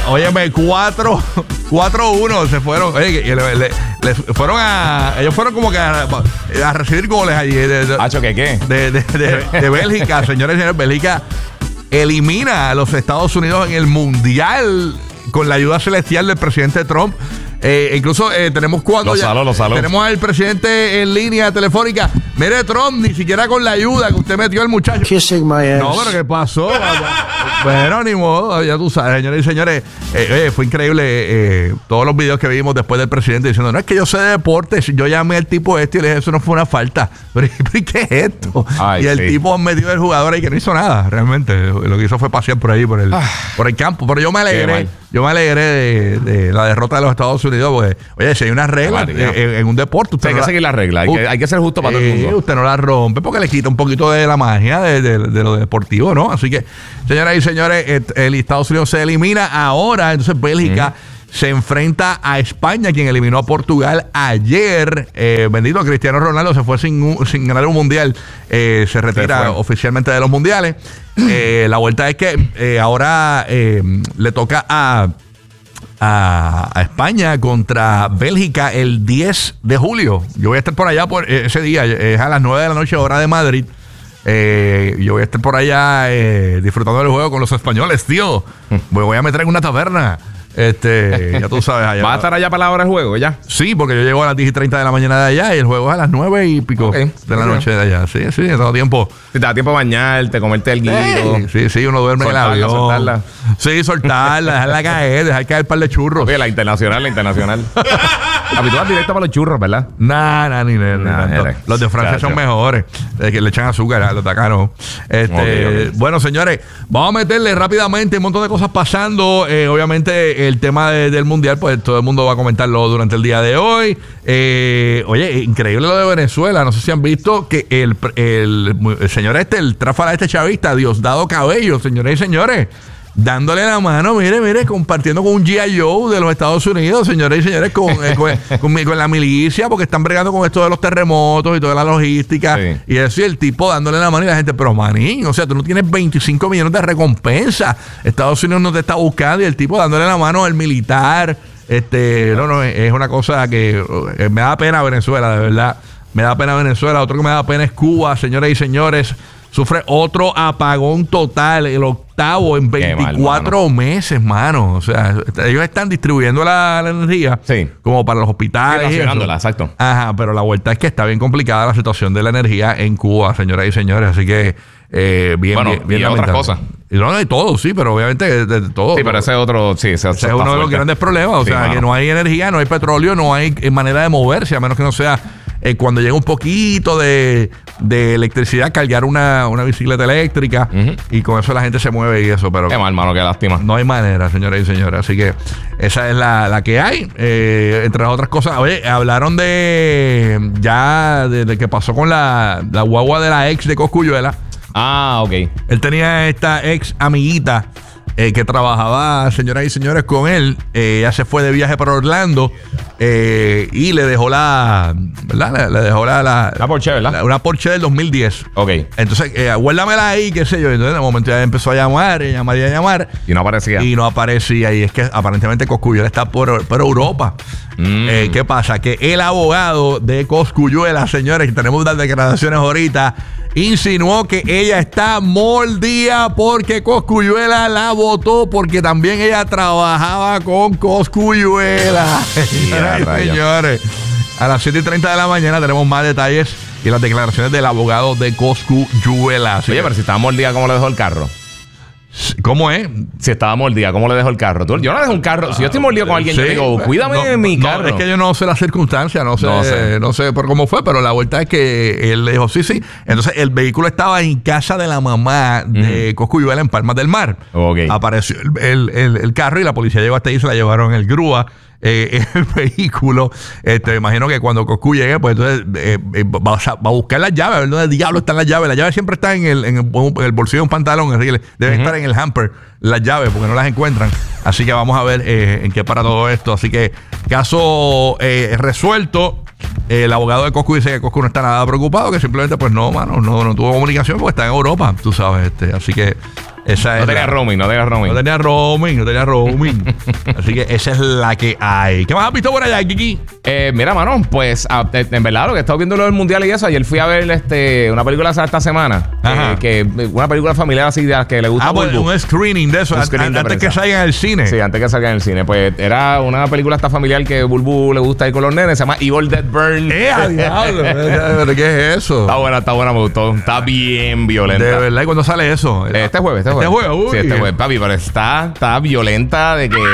Óyeme, 4-1 se fueron. Oye, ellos fueron como que a recibir goles allí. ¿Qué? De Bélgica, señores y señores. Bélgica elimina a los Estados Unidos en el Mundial con la ayuda celestial del presidente Trump. Incluso tenemos tenemos al presidente en línea telefónica. Mire, Trump, ni siquiera con la ayuda que usted metió al muchacho. Kissing my ass. No, pero ¿qué pasó? Bueno, ni modo, ya tú sabes, señores y señores. Fue increíble todos los videos que vimos después del presidente diciendo, no, es que yo sé de deportes. Yo llamé al tipo y le dije, eso no fue una falta. Pero ¿qué es esto? Y el tipo metió el jugador ahí que no hizo nada, realmente. Lo que hizo fue pasear por ahí, por el campo. Pero yo me alegré. Yo me alegré de la derrota de los Estados Unidos, porque, oye, si hay una regla en un deporte, usted hay que seguir la regla, hay que ser justo para todo el mundo. Usted no la rompe porque le quita un poquito de la magia de lo deportivo, ¿no? Así que, señoras y señores, el Estados Unidos se elimina ahora, entonces Bélgica se enfrenta a España, quien eliminó a Portugal ayer. Bendito Cristiano Ronaldo se fue sin ganar un mundial. Se retira oficialmente de los mundiales. La vuelta es que ahora le toca a España contra Bélgica el 10 de julio. Yo voy a estar por allá por ese día. Es a las 9 de la noche, hora de Madrid. Yo voy a estar por allá disfrutando del juego con los españoles, tío. Voy a meter en una taberna. Ya tú sabes allá. ¿Va a estar allá para la hora del juego ya? Sí, porque yo llego a las 10:30 de la mañana de allá y el juego es a las 9 y pico de la noche de allá. Sí, todo tiempo. Si te da tiempo de bañarte, comerte el guido. Sí, uno duerme en el avión. Soltarla. Sí, soltarla, dejarla caer, dejar caer un par de churros. Oye, la internacional. Habitual directo para los churros, ¿verdad? Ni los de Francia son mejores. Que le echan azúcar a los de acá, no. Bueno, señores, vamos a meterle rápidamente un montón de cosas pasando. Obviamente, el tema del mundial, pues todo el mundo va a comentarlo durante el día de hoy. Oye, increíble lo de Venezuela. No sé si han visto que el señor el tráfala chavista, Diosdado Cabello, señores y señores, dándole la mano, mire, compartiendo con un G.I. Joe de los Estados Unidos, señores y señores, con la milicia, porque están bregando con esto de los terremotos y toda la logística. Sí. Y eso, y el tipo dándole la mano y la gente, pero manín, o sea, tú no tienes 25 millones de recompensa. Estados Unidos no te está buscando y el tipo dándole la mano al militar. No, es una cosa que me da pena Venezuela, de verdad. Me da pena Venezuela. Otro que me da pena es Cuba, señores y señores. Sufre otro apagón total, el octavo en 24 meses, mano. O sea, ellos están distribuyendo la energía como para los hospitales. Exacto. Ajá, pero la vuelta es que está bien complicada la situación de la energía en Cuba, señoras y señores. Así que bien otras cosas. Y no de todo, sí, pero obviamente de todo. Sí, pero ese es otro, ese es uno de los grandes problemas. O sea, que no hay energía, no hay petróleo, no hay manera de moverse, a menos que no sea cuando llega un poquito de electricidad, cargar una bicicleta eléctrica y con eso la gente se mueve y eso. Pero qué mal, mano, qué lástima. No hay manera, señoras y señores. Así que esa es la que hay. Entre las otras cosas, oye, hablaron de que pasó con la guagua de la ex de Cosculluela. Ah, ok. Él tenía esta ex amiguita que trabajaba, señoras y señores, con él. Ella se fue de viaje para Orlando y le dejó ¿verdad? Le dejó la Porsche, ¿verdad? Una Porsche del 2010. Ok. Entonces, guárdamela ahí, qué sé yo. Entonces, de momento ya empezó a llamar. Y no aparecía. Y es que aparentemente Cosculluela está por Europa. ¿Qué pasa? Que el abogado de Cosculluela, señores, que tenemos unas declaraciones ahorita, insinuó que ella está mordida porque Cosculluela la votó porque también ella trabajaba con Cosculluela. Señores, a las 7:30 de la mañana tenemos más detalles y las declaraciones del abogado de Cosculluela. Oye, pero si estaba mordida, ¿cómo le dejó el carro? ¿Cómo es? Si estaba mordida, ¿cómo le dejo el carro? Yo no dejo un carro. Si yo estoy mordido con alguien, yo digo, cuídame mi carro. No, es que yo no sé las circunstancias, no sé por cómo fue, pero la vuelta es que él le dijo sí. Entonces, el vehículo estaba en casa de la mamá de Cosculluela en Palmas del Mar. Okay. Apareció el carro y la policía llegó hasta ahí y se la llevaron en el grúa. El vehículo, imagino que cuando Coscu llegue, pues entonces va a buscar las llaves, a ver dónde diablo están las llaves. Las llaves siempre están en el bolsillo de un pantalón, así que deben estar en el hamper las llaves porque no las encuentran. Así que vamos a ver en qué para todo esto. Así que caso resuelto. El abogado de Coscu dice que Coscu no está nada preocupado, que simplemente pues no tuvo comunicación porque está en Europa, tú sabes. Así que Esa no tenía roaming. No tenía roaming. Así que esa es la que hay. ¿Qué más has visto por allá, Kiki? Mira, mano, pues en verdad lo que he estado viendo lo del mundial y eso, ayer fui a ver una película esta semana. Una película familiar así de las que le gusta. Pues un screening de eso. Antes que salga en el cine. Sí, antes que salga en el cine. Pues era una película esta familiar que Bulbu le gusta ir con los nenes. Se llama Evil Dead Burn. Diablo! ¿Qué es eso? Está buena, me gustó. Está bien violenta. ¿De verdad? ¿Y cuándo sale eso? Este jueves. Uy. Sí, este jueves, papi, pero está violenta de que...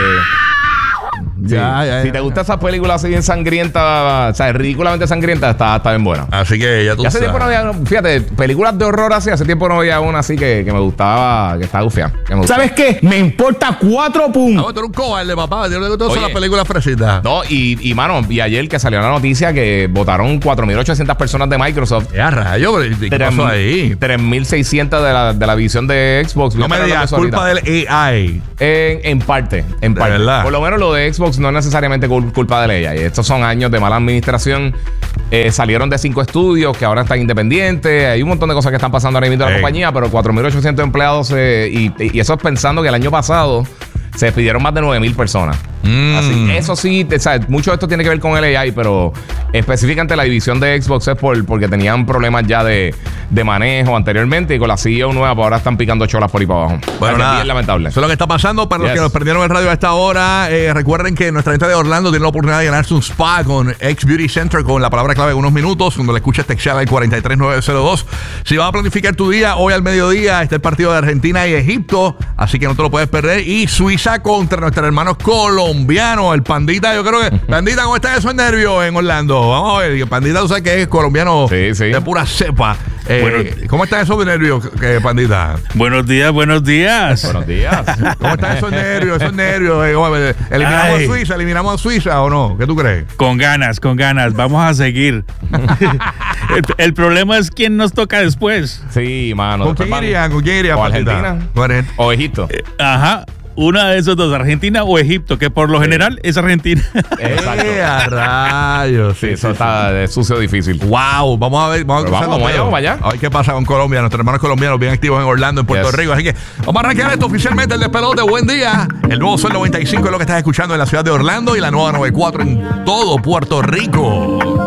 Sí. Si te gusta esa película así bien sangrienta, o sea, ridículamente sangrienta, está bien buena. Así que ya tú hace tiempo no había, fíjate, películas de horror así, hace tiempo no había una así que me gustaba, que estaba gufiada. ¿Sabes qué? Me importa 4 puntos. Tú eres un cobarde, papá. Yo le gusto todas las películas fresitas. No, y mano, y ayer que salió la noticia que votaron 4.800 personas de Microsoft. Ya, rayo, ¿qué pasó ahí? 3.600 de la división de Xbox. No me digas, culpa del AI. En parte. ¿Verdad? Por lo menos lo de Xbox no es necesariamente culpa de ella. Y estos son años de mala administración. Salieron de 5 estudios que ahora están independientes. Hay un montón de cosas que están pasando ahora mismo en la compañía, pero 4.800 empleados y eso es pensando que el año pasado se despidieron más de 9.000 personas. Así, eso sí, ¿sabes? Mucho de esto tiene que ver con el AI, pero específicamente la división de Xbox es porque tenían problemas ya de manejo anteriormente y con la CEO nueva, pues ahora están picando cholas por ahí para abajo. Bueno, nada, bien lamentable. Eso es lo que está pasando. Para los que nos perdieron el radio a esta hora, recuerden que nuestra gente de Orlando tiene la oportunidad de ganarse un spa con X Beauty Center con la palabra clave en unos minutos. Cuando le escuches textear al 43902. Si vas a planificar tu día, hoy al mediodía está el partido de Argentina y Egipto, así que no te lo puedes perder. Y Suiza contra nuestros hermanos colombianos. El Pandita, yo creo que Pandita, ¿cómo está eso en nervio en Orlando? Vamos a ver, el Pandita, tú sabes que es colombiano de pura cepa. ¿Cómo está eso de nervio, Pandita? Buenos días. Buenos días. ¿Cómo está eso en nervio? ¿Eliminamos a Suiza o no? ¿Qué tú crees? Con ganas. Vamos a seguir. el problema es quién nos toca después. Sí, mano. ¿Con quién irían, ¿O Argentina? ¿O Egipto? Ajá. Una de esos dos, Argentina o Egipto, que por lo general es Argentina. Exacto. A rayos. Sí, eso está sucio, difícil. Wow, vamos a ver. Vamos allá. A ver qué pasa con Colombia. Nuestros hermanos colombianos bien activos en Orlando, en Puerto Rico. Así que vamos a arrancar esto oficialmente, el despelote. Buen día. El nuevo Sol 95 es lo que estás escuchando en la ciudad de Orlando y la nueva 94 en todo Puerto Rico.